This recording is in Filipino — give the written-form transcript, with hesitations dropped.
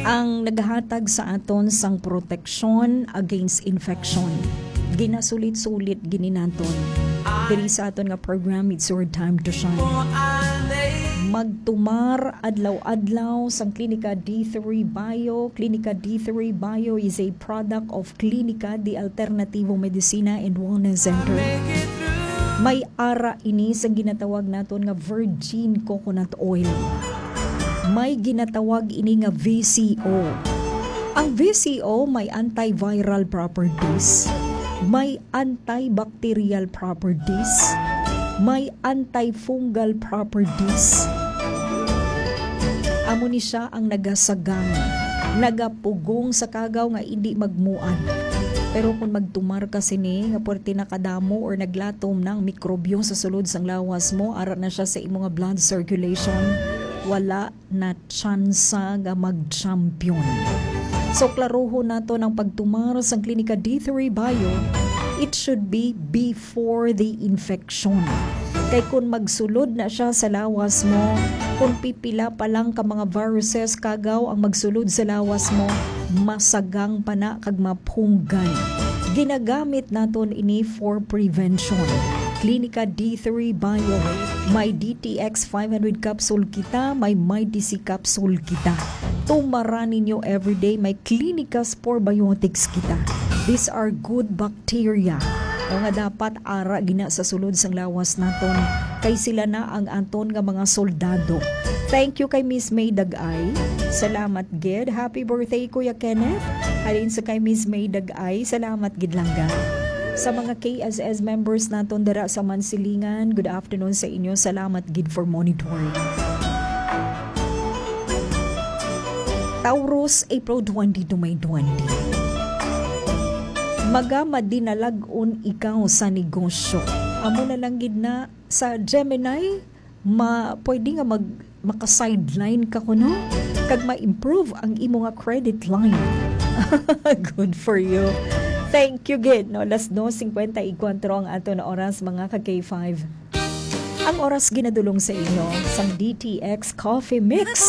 ang naghatag sa aton sang proteksyon against infection. Ginasulit-sulit gini naton diri sa aton nga program, It's Your Time to Shine. Magtumar adlaw-adlaw sang Klinika D3 Bio. Klinika D3 Bio is a product of Klinika di Alternativo Medicina and Wellness Center. May ara ini sa ginatawag naton nga virgin coconut oil. May ginatawag ini nga VCO. Ang VCO may antiviral properties, may antibacterial properties, may antifungal properties. Amo ni siya ang nagasagang, nagapugong sa kagaw nga hindi magmuad. Pero kung magtumar ka sini, nga puwerte na kadamo or naglatom ng mikrobyo sa sulod sang lawas mo, ara na siya sa imong blood circulation, wala na tsansa nga mag-champion. So, klaruho nato ng pagtumar sa Klinika D3 Bio, it should be before the infection. Kay kung magsulod na siya sa lawas mo, kung pipila pa lang ka mga viruses kagaw ang magsulod sa lawas mo, masagang pa na kag mapunggay. Ginagamit naton ini for prevention. Klinika D3 Bio, may DTX 500 capsule kita, may MyDC capsule kita. Tumara ninyo everyday, may Klinika Spore Biotics kita. These are good bacteria nga dapat ara gina sa sulod sang lawas naton, kay sila na ang anton nga mga soldado. Thank you kay Miss May Dagay. Salamat gid. Happy birthday Kuya Kenneth. Halin sa kay Miss May Dagay. Salamat gid langga. Sa mga KSS members naton dara sa Mansilingan, good afternoon sa inyo. Salamat gid for monitoring. Taurus, April 20 to May 20. Magamadinalagon ikaw sa negosyo. Amo na lang gid na sa Gemini, pwede nga maka-sideline ka kuno kag ma-improve ang imo nga credit line. Good for you. Thank you gid. No, las 2:54 ang ato na oras mga ka-K5. Ang oras ginadulong sa inyo sang DTX Coffee Mix.